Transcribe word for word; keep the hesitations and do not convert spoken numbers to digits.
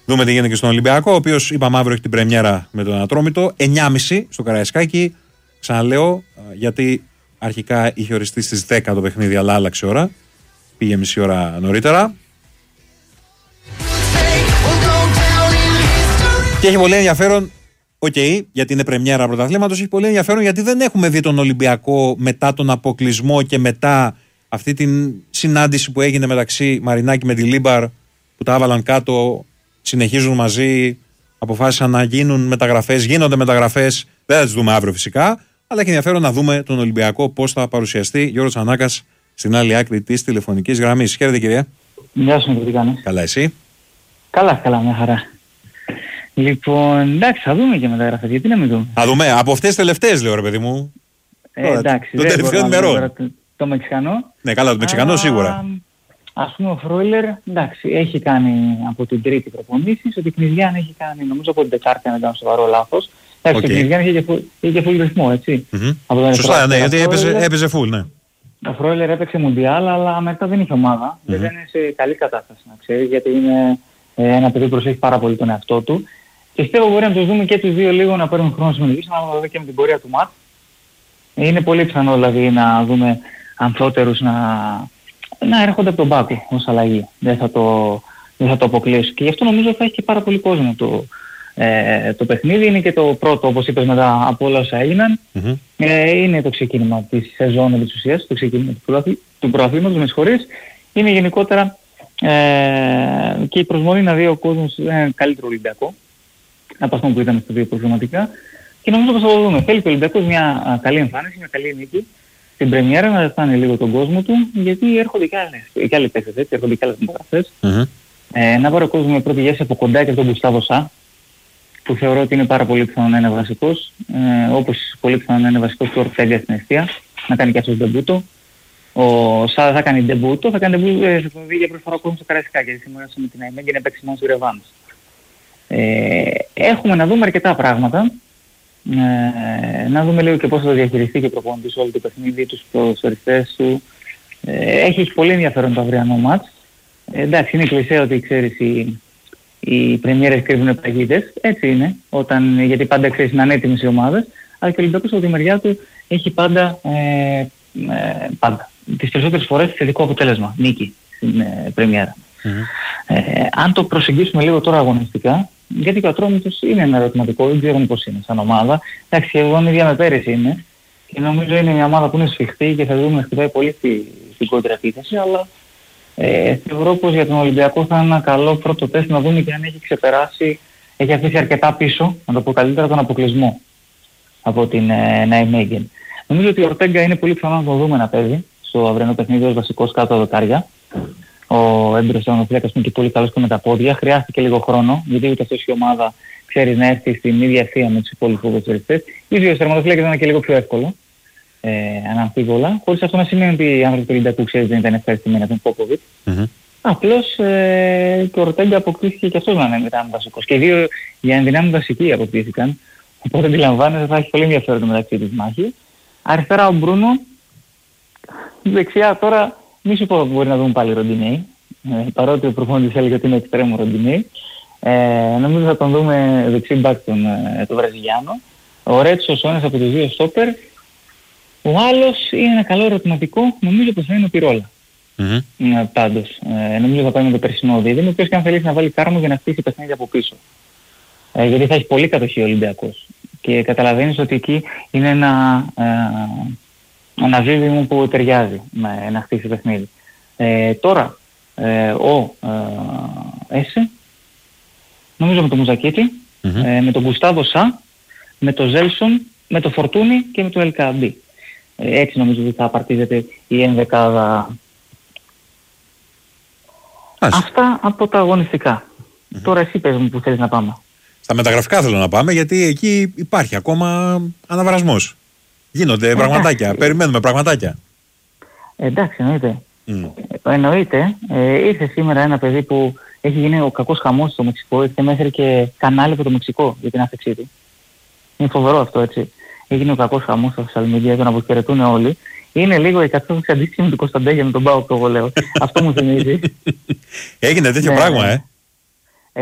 δούμε τι γίνεται και στον Ολυμπιακό, ο οποίος είπαμε αύριο έχει την πρεμιέρα με τον Ατρόμητο. εννιά και μισή στο Καραϊσκάκι. Ξαναλέω, γιατί αρχικά είχε οριστεί στις δέκα το παιχνίδι, αλλά άλλαξε ώρα. Πήγε μισή ώρα νωρίτερα. Και έχει πολύ ενδιαφέρον, οκ, okay, γιατί είναι πρεμιέρα πρωταθλήματος, έχει πολύ ενδιαφέρον γιατί δεν έχουμε δει τον Ολυμπιακό μετά τον αποκλεισμό και μετά αυτή την συνάντηση που έγινε μεταξύ Μαρινάκη με τη Λίμπαρ, που τα άβαλαν κάτω, συνεχίζουν μαζί, αποφάσισαν να γίνουν μεταγραφές, γίνονται μεταγραφές, δεν θα τις δούμε αύριο φυσικά, αλλά έχει ενδιαφέρον να δούμε τον Ολυμπιακό πώς θα παρουσιαστεί. Γιώργος Ανάκας στην άλλη άκρη της τηλεφωνικής γραμμής. Χαίρετε, κυρία. Γεια σου, τι κάνεις? Καλά, εσύ? Καλά, καλά, μια χαρά. Λοιπόν, εντάξει, θα δούμε και μεταγραφές, γιατί να μην δούμε. Θα δούμε, από αυτές τις τελευταίες λέω ρε παιδί μου. Ε, εντάξει, το τελευταίο ημερών. Το, το Μεξικανό. Ναι, καλά, το Μεξικανό Α, σίγουρα. Ας πούμε ο Φρόιλερ, εντάξει, έχει κάνει από την Τρίτη προπονήσεις, ο Τικνιζιάν έχει κάνει, νομίζω από την Τετάρτη, αν δεν κάνω σοβαρό λάθος. Εντάξει, okay. Ο Τικνιζιάν είχε, είχε full ρυθμό, έτσι. Mm-hmm. Σωστά, ναι, γιατί έπαιζε, έπαιζε full, ναι. Ο Φρόιλερ έπαιξε Μουντιάλ, αλλά μετά δεν είχε ομάδα. Mm-hmm. Δεν είναι σε καλή κατάσταση, να ξέρεις, γιατί είναι ένα παιδί που προσέχει πάρα πολύ τον εαυτό του. Και πιστεύω μπορεί να τους δούμε και τους δύο λίγο να παίρνουν χρόνο συμμετοχής, ανάλογα βέβαια και με την πορεία του ΜΑΤ. Είναι πολύ πιθανό δηλαδή να δούμε αμφότερους να, να έρχονται από τον πάκο ως αλλαγή. Δεν θα το, δεν θα το αποκλείσω. Και γι' αυτό νομίζω θα έχει και πάρα πολύ κόσμο το, ε, το παιχνίδι. Είναι και το πρώτο, όπως είπες, μετά από όλα όσα έγιναν. Mm-hmm. Ε, είναι το ξεκίνημα της σεζόν επί της ουσίας, το ξεκίνημα του προαθλήματος, με συγχωρείς. Είναι γενικότερα ε, και η προσμονή να δει ο κόσμος ένα καλύτερο Ολυμπιακό από αυτό που ήταν στα δύο προγραμματικά. Και νομίζω πως θα το δούμε. Θέλει και ο Ολυμπιακός μια καλή εμφάνιση, μια καλή νίκη στην πρεμιέρα, να ζητάνε λίγο τον κόσμο του, γιατί έρχονται και άλλες, και άλλοι παίκτες, έτσι, έρχονται και άλλες μεταγραφές. Mm-hmm. Ε, να πάρει ο κόσμος με πρώτη γεύση από κοντά και από τον Γκουστάβο Σα, που θεωρώ ότι είναι πάρα πολύ πιθανό να είναι βασικός, ε, όπως πολύ πιθανό να είναι βασικός του Ορτέγκα στην αιστεία, να κάνει και αυτός ντεμπούτο. Ο Σα θα κάνει ντεμπούτο, θα κάνει ντεμπούτο ε, για πρώτη φορά ο κόσμος στο Καραϊσκάκι, γιατί σήμερα με την ΑΕΜΕ και να παίξει μόνο στη Ρεβάνς. Ε, έχουμε να δούμε αρκετά πράγματα. Ε, να δούμε λίγο και πώς θα το διαχειριστεί και ο προπονητής όλο το παιχνίδι, τους προσφερειστές του. Ε, έχει, έχει πολύ ενδιαφέρον το αυριανό μάτς. Ε, εντάξει, είναι κλισέ ότι ξέρεις οι, οι πρεμιέρες κρύβουν παγίδες. Έτσι είναι, όταν, γιατί πάντα ξέρεις να είναι έτοιμες οι ομάδες. Αλλά και ο Ολυμπιακός από τη μεριά του έχει πάντα, ε, ε, πάντα τις περισσότερες φορές θετικό αποτέλεσμα, νίκη στην ε, πρεμιέρα. Mm-hmm. Ε, αν το προσεγγίσουμε λίγο τώρα αγωνιστικά, γιατί και ο Ατρόμητος είναι ένα ερωτηματικό, δεν ξέρουμε πώς είναι σαν ομάδα. Εντάξει, σχεδόν ίδια με πέρυσι είναι και νομίζω είναι μια ομάδα που είναι σφιχτή και θα δούμε να χτυπάει πολύ στη, στην κόντρα επίθεση, αλλά ε, θεωρώ πως για τον Ολυμπιακό θα είναι ένα καλό πρώτο τεστ να δούμε και αν έχει ξεπεράσει, έχει αφήσει αρκετά πίσω, να το πω καλύτερα, τον αποκλεισμό από την ε, Ναϊμέγεν. Νομίζω ότι ο Ορτέγκα είναι πολύ πιθανό να το δούμε να παίζει στο αυριανό παιχνίδι ως βασικός κάτω δοκάρια. Ο έμπειρος τερματοφύλακας είναι και πολύ καλός και με τα πόδια. Χρειάστηκε λίγο χρόνο, γιατί ούτε αυτός η ομάδα ξέρει να έρθει στην ίδια ευθεία με τους υπόλοιπους ποδοσφαιριστές. Ίσως ο τερματοφύλακας ήταν και λίγο πιο εύκολο, ε, αναμφίβολα. Χωρίς αυτό να σημαίνει ότι οι άνθρωποι του Ολυμπιακού ξέρεις δεν ήταν ευχαριστημένοι από τον Πόποβιτ. Mm-hmm. Απλώς ε, και ο Ορτέγκα αποκτήθηκε και αυτός να είναι μετά βασικός. Και οι δύο για ενδυνάμει βασικοί αποκτήθηκαν. Οπότε αντιλαμβάνεσαι θα έχει πολύ ενδιαφέρον μεταξύ της μάχη. Αριστερά ο Μπρούνο. Δεξιά τώρα. Μη σου πω ότι μπορεί να δούμε πάλι Ροντινέι, ε, παρότι ο προπονητής έλεγε ότι είναι εξτρέμου Ροντινέι. Ε, νομίζω θα τον δούμε δεξί μπακ τον, ε, τον Βραζιλιάνο. Ο Ρέτσος ο ένας από τους δύο στόπερ. Ο άλλος είναι ένα καλό ερωτηματικό, νομίζω πως θα είναι ο Πυρόλα. Mm-hmm. Ε, πάντως, ε, νομίζω θα πάει με το περσινό δίδυμο, ο οποίος και αν θέλει να βάλει κάρμο για να χτίσει παιχνίδι από πίσω. Ε, γιατί θα έχει πολύ κατοχή ο Ολυμπιακός. Και καταλαβαίνεις ότι εκεί είναι ένα... Ε, ένα δίδυμο που ταιριάζει με να χτίσει παιχνίδι. Ε, τώρα, ε, ο ε, Έσε, νομίζω με τον Μουζακίτη, mm-hmm. ε, με τον Γκουστάβο Σα, με τον Ζέλσον, με τον Φορτούνι και με τον Ελκαντή. Ε, έτσι νομίζω ότι θα απαρτίζεται η ενδεκάδα. Άς. Αυτά από τα αγωνιστικά. Mm-hmm. Τώρα εσύ πες μου που θέλεις να πάμε. Στα μεταγραφικά θέλω να πάμε, γιατί εκεί υπάρχει ακόμα αναβρασμός. Γίνονται ε, πραγματάκια, εντάξει. Περιμένουμε πραγματάκια. Ε, εντάξει, εννοείται. Mm. Ε, εννοείται. Ε, ήρθε σήμερα ένα παιδί που έχει γίνει ο κακός χαμός στο Μεξικό, ήρθε μέχρι και κανάλι από το Μεξικό για την άφηξή του. Είναι φοβερό αυτό, έτσι. Έγινε ο κακός χαμός στα social media, τον αποχαιρετούν όλοι. Είναι λίγο η κατάσταση αντίστοιχη με τον Κωνσταντέγια με τον Πάο, το εγώ λέω. Αυτό μου θυμίζει. Έγινε τέτοιο ναι, πράγμα, ε.